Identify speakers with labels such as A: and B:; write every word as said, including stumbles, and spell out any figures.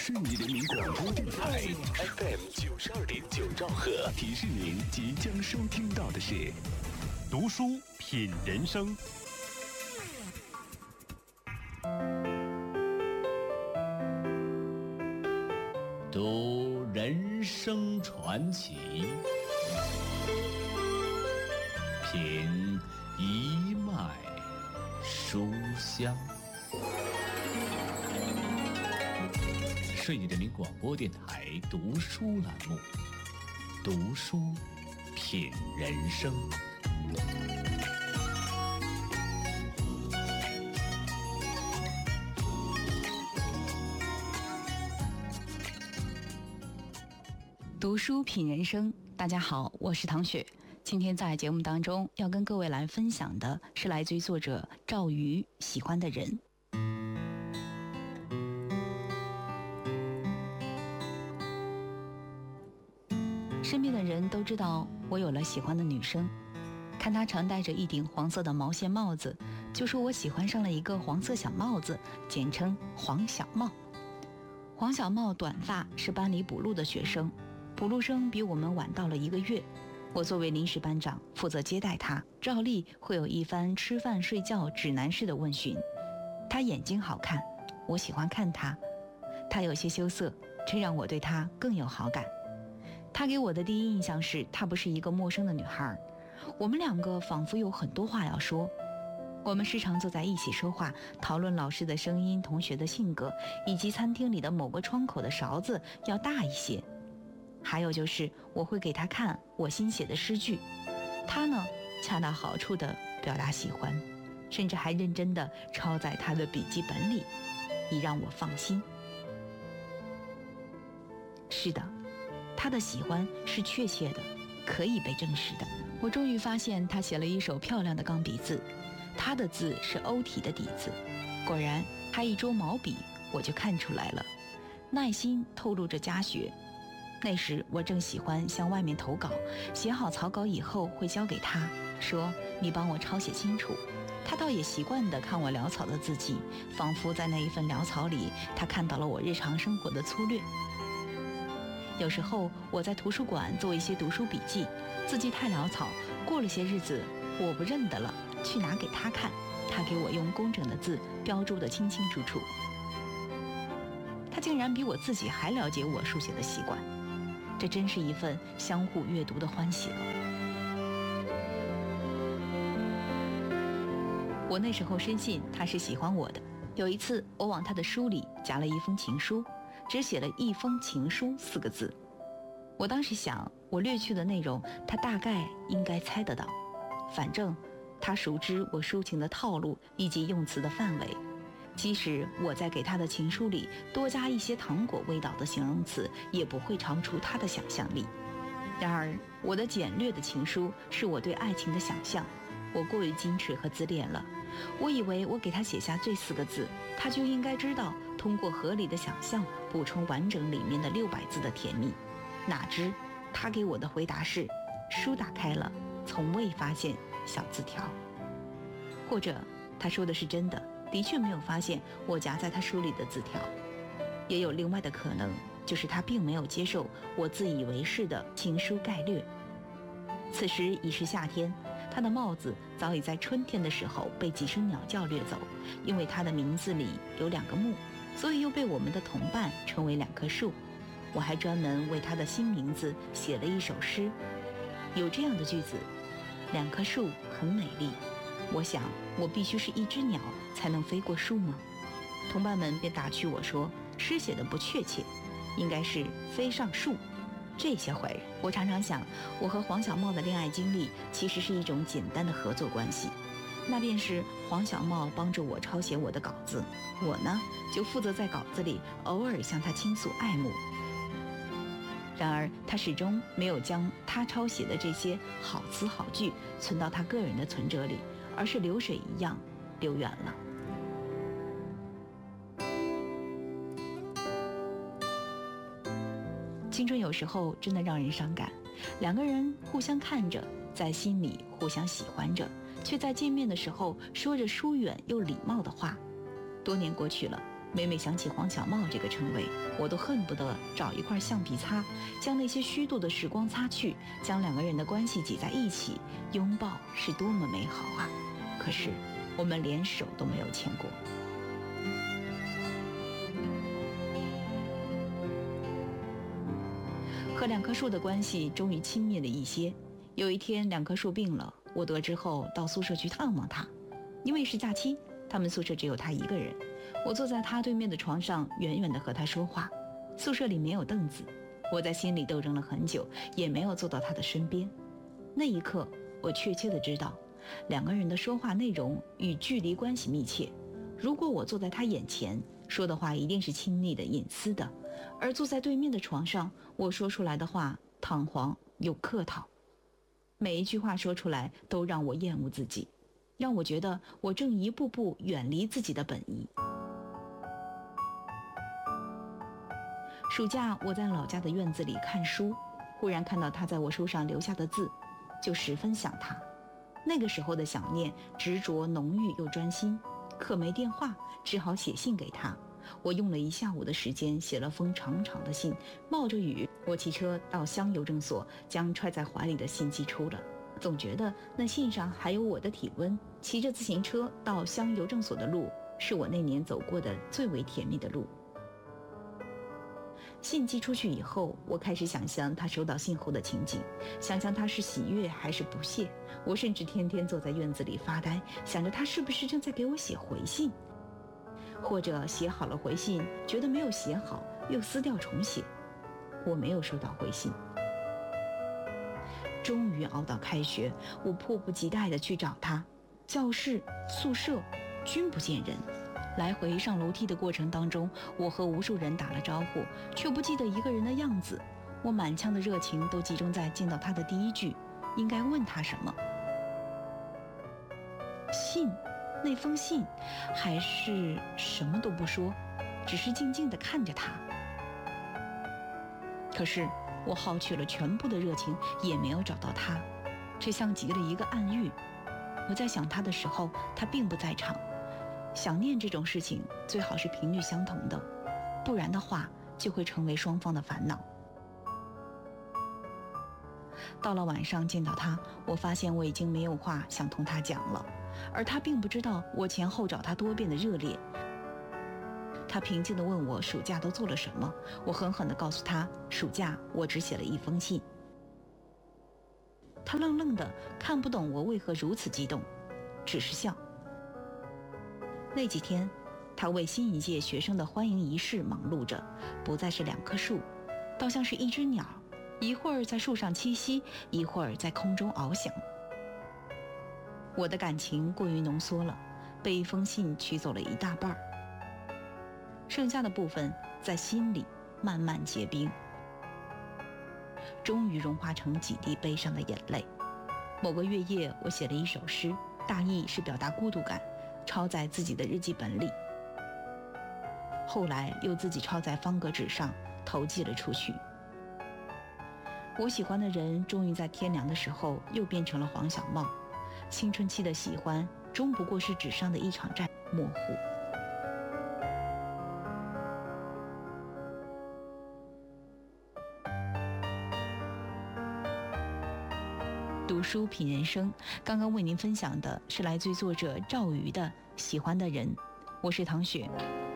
A: 顺义人民广播电台 F M 九十二点九兆赫，提示您即将收听到的是
B: 读书品人生。
C: 读人生传奇，品一脉书香。顺义人民广播电台读书栏目，读书品人生。
D: 读书品人生，大家好，我是唐雪。今天在节目当中要跟各位来分享的是来自于作者赵瑜喜欢的人。身边的人都知道我有了喜欢的女生，看她常戴着一顶黄色的毛线帽子，就说我喜欢上了一个黄色小帽子，简称黄小帽。黄小帽短发，是班里补录的学生，补录生比我们晚到了一个月。我作为临时班长，负责接待他，照例会有一番吃饭睡觉指南式的问询。他眼睛好看，我喜欢看他。他有些羞涩，这让我对他更有好感。他给我的第一印象是，她不是一个陌生的女孩。我们两个仿佛有很多话要说。我们时常坐在一起说话，讨论老师的声音、同学的性格，以及餐厅里的某个窗口的勺子要大一些。还有就是我会给他看我新写的诗句，他呢恰到好处地表达喜欢，甚至还认真地抄在他的笔记本里，以让我放心。是的，他的喜欢是确切的，可以被证实的。我终于发现他写了一手漂亮的钢笔字，他的字是欧体的底子。果然他一桌毛笔，我就看出来了，耐心透露着家学。那时我正喜欢向外面投稿，写好草稿以后会交给他，说你帮我抄写清楚。他倒也习惯地看我潦草的字迹，仿佛在那一份潦草里，他看到了我日常生活的粗略。有时候我在图书馆做一些读书笔记，字迹太潦草，过了些日子我不认得了，去拿给他看，他给我用工整的字标注得清清楚楚。他竟然比我自己还了解我书写的习惯，这真是一份相互阅读的欢喜了。我那时候深信他是喜欢我的。有一次我往他的书里夹了一封情书，只写了一封情书四个字。我当时想，我略去的内容他大概应该猜得到，反正他熟知我抒情的套路以及用词的范围，即使我在给他的情书里多加一些糖果味道的形容词，也不会超出他的想象力。然而我的简略的情书是我对爱情的想象，我过于矜持和自恋了。我以为我给他写下这四个字，他就应该知道通过合理的想象补充完整里面的六百字的甜蜜。哪知他给我的回答是，书打开了，从未发现小字条。或者他说的是真的，的确没有发现我夹在他书里的字条。也有另外的可能，就是他并没有接受我自以为是的情书概略。此时已是夏天，他的帽子早已在春天的时候被几声鸟叫掠走，因为他的名字里有两个木，所以又被我们的同伴称为两棵树。我还专门为他的新名字写了一首诗，有这样的句子：两棵树很美丽。我想我必须是一只鸟才能飞过树吗？同伴们便打趣我说，诗写的不确切，应该是飞上树。这些坏人！我常常想，我和黄小帽的恋爱经历其实是一种简单的合作关系，那便是黄小帽帮助我抄写我的稿子，我呢就负责在稿子里偶尔向他倾诉爱慕。然而他始终没有将他抄写的这些好词好句存到他个人的存折里，而是流水一样流远了。青春有时候真的让人伤感，两个人互相看着，在心里互相喜欢着，却在见面的时候说着疏远又礼貌的话。多年过去了， 每每想起黄小茂这个称谓，我都恨不得找一块橡皮擦，将那些虚度的时光擦去，将两个人的关系挤在一起。拥抱是多么美好啊！可是我们连手都没有牵过。和两棵树的关系终于亲密了一些。有一天，两棵树病了，我得知后到宿舍去探望他。因为是假期，他们宿舍只有他一个人。我坐在他对面的床上，远远地和他说话。宿舍里没有凳子，我在心里斗争了很久，也没有坐到他的身边。那一刻，我确切地知道，两个人的说话内容与距离关系密切。如果我坐在他眼前，说的话一定是亲密的、隐私的；而坐在对面的床上，我说出来的话堂皇又客套。每一句话说出来都让我厌恶自己，让我觉得我正一步步远离自己的本意。暑假我在老家的院子里看书，忽然看到他在我书上留下的字，就十分想他。那个时候的想念执着、浓郁又专心，可没电话，只好写信给他。我用了一下午的时间写了封长长的信，冒着雨，我骑车到乡邮政所，将揣在怀里的信寄出了。总觉得那信上还有我的体温。骑着自行车到乡邮政所的路，是我那年走过的最为甜蜜的路。信寄出去以后，我开始想象他收到信后的情景，想象他是喜悦还是不屑。我甚至天天坐在院子里发呆，想着他是不是正在给我写回信，或者写好了回信，觉得没有写好，又撕掉重写。我没有收到回信。终于熬到开学，我迫不及待地去找他，教室、宿舍均不见人。来回上楼梯的过程当中，我和无数人打了招呼，却不记得一个人的样子。我满腔的热情都集中在见到他的第一句，应该问他什么？信，那封信，还是什么都不说，只是静静地看着他。可是我耗去了全部的热情，也没有找到他，这像极了一个暗喻。我在想他的时候，他并不在场。想念这种事情最好是频率相同的，不然的话就会成为双方的烦恼。到了晚上见到他，我发现我已经没有话想同他讲了，而他并不知道我前后找他多遍的热烈。他平静地问我暑假都做了什么，我狠狠地告诉他，暑假我只写了一封信。他愣愣的看不懂我为何如此激动，只是笑。那几天，他为新一届学生的欢迎仪式忙碌着，不再是两棵树，倒像是一只鸟，一会儿在树上栖息，一会儿在空中翱翔。我的感情过于浓缩了，被一封信取走了一大半儿，剩下的部分在心里慢慢结冰，终于融化成几滴悲伤的眼泪。某个月夜，我写了一首诗，大意是表达孤独感，抄在自己的日记本里，后来又自己抄在方格纸上投寄了出去。我喜欢的人终于在天凉的时候又变成了黄小茂，青春期的喜欢终不过是纸上的一场战，模糊。读书品人生，刚刚为您分享的是来自于作者赵瑜的《喜欢的人》，我是唐雪。